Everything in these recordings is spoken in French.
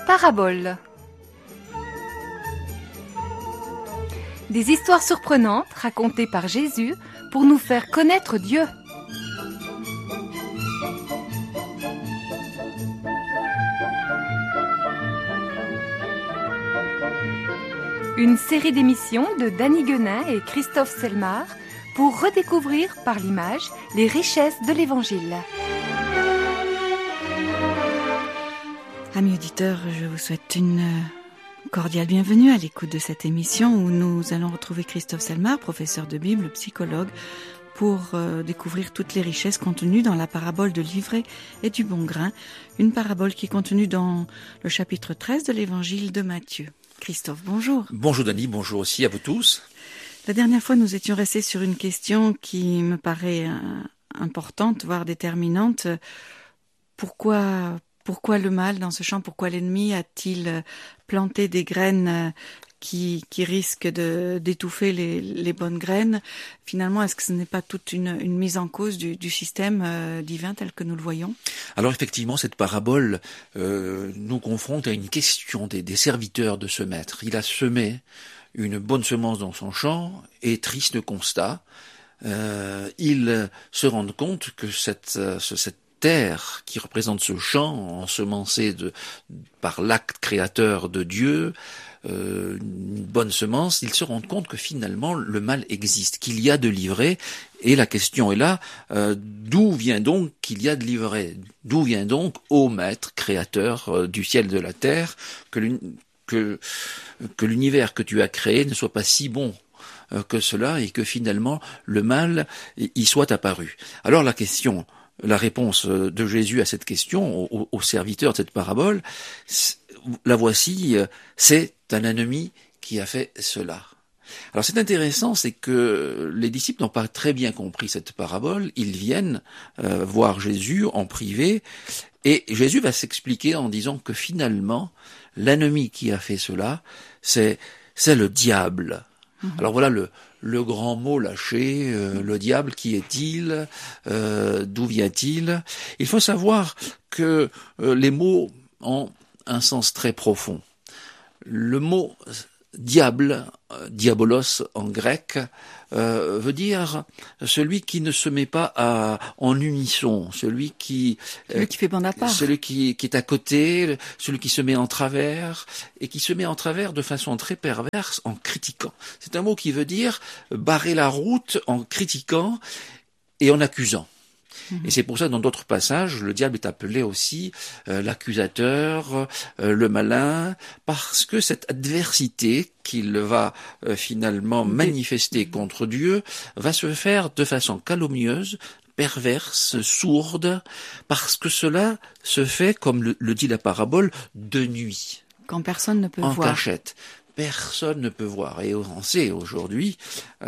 Parabole. Des histoires surprenantes racontées par Jésus pour nous faire connaître Dieu. Une série d'émissions de Danny Guenin et Christophe Selmar pour redécouvrir par l'image les richesses de l'Évangile. Amis auditeurs, je vous souhaite une cordiale bienvenue à l'écoute de cette émission où nous allons retrouver Christophe Selmar, professeur de Bible, psychologue, pour découvrir toutes les richesses contenues dans la parabole de l'ivraie et du bon grain, une parabole qui est contenue dans le chapitre 13 de l'Évangile de Matthieu. Christophe, bonjour. Bonjour Dany, bonjour aussi à vous tous. La dernière fois, nous étions restés sur une question qui me paraît importante, voire déterminante. Pourquoi le mal dans ce champ? Pourquoi l'ennemi a-t-il planté des graines qui risquent d'étouffer les bonnes graines? Finalement, est-ce que ce n'est pas toute une mise en cause du système divin tel que nous le voyons? Alors effectivement, cette parabole nous confronte à une question des serviteurs de ce maître. Il a semé une bonne semence dans son champ et triste constat, ils se rendent compte que cette terre qui représente ce champ ensemencé par l'acte créateur de Dieu, une bonne semence, ils se rendent compte que finalement le mal existe, qu'il y a de l'ivraie, et la question est là, d'où vient donc qu'il y a de l'ivraie? D'où vient donc, ô maître créateur du ciel et de la terre, que l'univers que tu as créé ne soit pas si bon que cela et que finalement le mal y soit apparu? Alors la réponse de Jésus à cette question, aux serviteurs de cette parabole, la voici, c'est un ennemi qui a fait cela. Alors c'est intéressant, c'est que les disciples n'ont pas très bien compris cette parabole, ils viennent voir Jésus en privé, et Jésus va s'expliquer en disant que finalement, l'ennemi qui a fait cela, c'est le diable. Alors voilà le grand mot lâché, le diable, qui est-il, d'où vient-il? Il faut savoir que les mots ont un sens très profond. Le mot diable, diabolos en grec, veut dire celui qui ne se met pas en unisson, celui qui fait bande à part, celui qui est à côté, celui qui se met en travers, et qui se met en travers de façon très perverse en critiquant. C'est un mot qui veut dire barrer la route en critiquant et en accusant. Et c'est pour ça que dans d'autres passages, le diable est appelé aussi l'accusateur, le malin, parce que cette adversité qu'il va finalement manifester contre Dieu va se faire de façon calomnieuse, perverse, sourde, parce que cela se fait, comme le dit la parabole, de nuit. Quand personne ne peut voir. En cachette. Personne ne peut voir. Et on sait aujourd'hui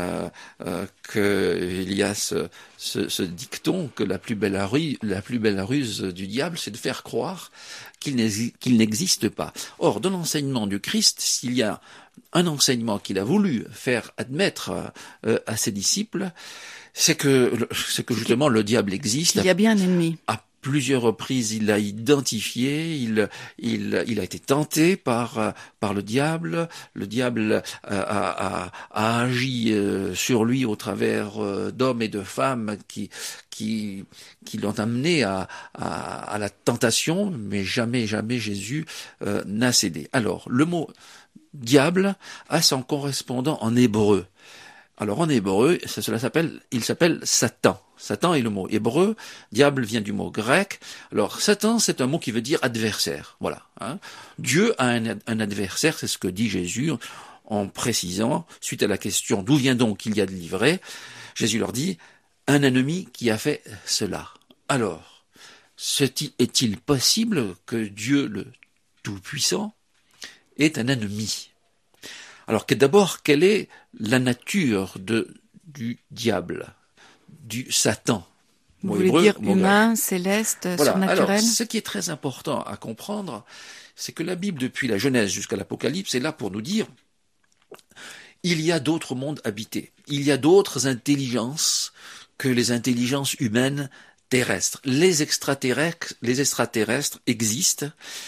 qu'il y a ce dicton que la plus belle ruse du diable, c'est de faire croire qu'il n'existe pas. Or, dans l'enseignement du Christ, s'il y a un enseignement qu'il a voulu faire admettre à ses disciples, c'est que justement le diable existe. Il y a bien un ennemi. À plusieurs reprises, il l'a identifié, il a été tenté par le diable. Le diable a agi sur lui au travers d'hommes et de femmes qui l'ont amené à la tentation, mais jamais Jésus n'a cédé. Alors, le mot diable a son correspondant en hébreu. Alors en hébreu, il s'appelle Satan. Satan est le mot hébreu, diable vient du mot grec. Alors Satan, c'est un mot qui veut dire adversaire. Voilà. Dieu a un adversaire, c'est ce que dit Jésus en précisant, suite à la question d'où vient donc qu'il y a de l'ivraie, Jésus leur dit, un ennemi qui a fait cela. Alors, est-il possible que Dieu le Tout-Puissant ait un ennemi? Alors d'abord, quelle est la nature du diable, du Satan? Vous voulez dire humain, céleste, voilà. surnaturel? Alors, ce qui est très important à comprendre, c'est que la Bible, depuis la Genèse jusqu'à l'Apocalypse, est là pour nous dire il y a d'autres mondes habités, il y a d'autres intelligences que les intelligences humaines terrestres. Les extraterrestres existent.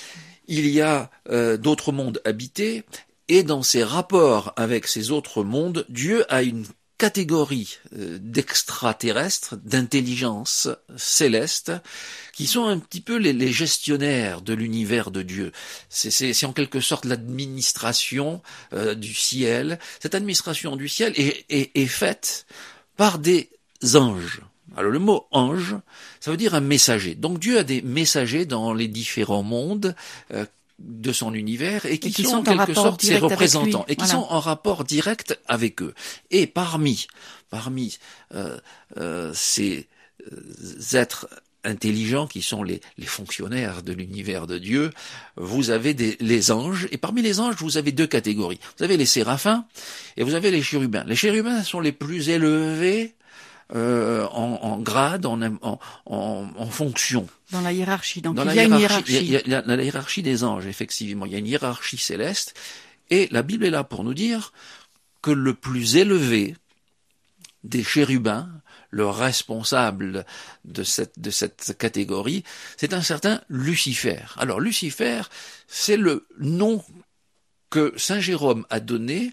il y a d'autres mondes habités, et dans ses rapports avec ces autres mondes, Dieu a une catégorie d'extraterrestres, d'intelligence céleste, qui sont un petit peu les gestionnaires de l'univers de Dieu. C'est en quelque sorte l'administration du ciel. Cette administration du ciel est faite par des anges. Alors le mot ange, ça veut dire un messager. Donc Dieu a des messagers dans les différents mondes de son univers et qui sont en quelque sorte ses représentants et qui sont en rapport direct avec eux. Et parmi ces êtres intelligents qui sont les fonctionnaires de l'univers de Dieu, vous avez les anges, et parmi les anges, vous avez deux catégories. Vous avez les séraphins et vous avez les chérubins. Les chérubins sont les plus élevés en grade, en fonction. Dans la hiérarchie. Donc dans il y a une hiérarchie. Il y a la hiérarchie des anges, effectivement. Il y a une hiérarchie céleste. Et la Bible est là pour nous dire que le plus élevé des chérubins, le responsable de cette catégorie, c'est un certain Lucifer. Alors Lucifer, c'est le nom que Saint Jérôme a donné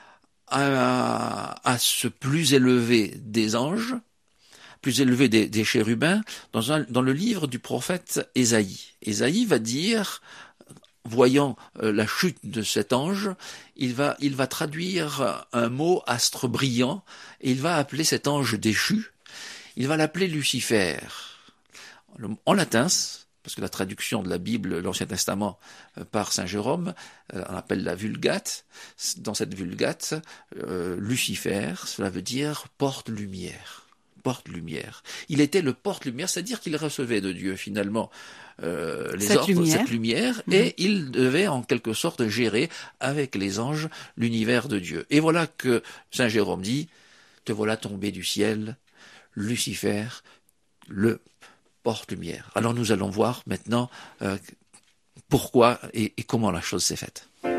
à ce plus élevé des anges, plus élevé des chérubins, dans le livre du prophète Ésaïe. Ésaïe va dire, voyant la chute de cet ange, il va traduire un mot astre brillant, et il va appeler cet ange déchu, il va l'appeler Lucifer. En latin, parce que la traduction de la Bible, l'Ancien Testament, par Saint Jérôme, on appelle la Vulgate. Dans cette Vulgate, Lucifer, cela veut dire porte-lumière. Porte-lumière. Il était le porte-lumière, c'est-à-dire qu'il recevait de Dieu finalement cette lumière, et il devait en quelque sorte gérer avec les anges l'univers de Dieu. Et voilà que Saint Jérôme dit, te voilà tombé du ciel, Lucifer, le porte-lumière. Alors nous allons voir maintenant pourquoi et comment la chose s'est faite.